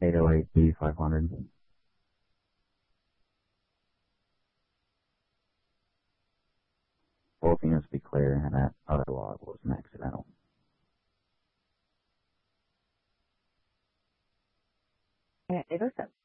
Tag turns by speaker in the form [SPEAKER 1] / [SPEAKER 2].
[SPEAKER 1] 808B500. Both units be clear, and that other log was an accidental.
[SPEAKER 2] At 807.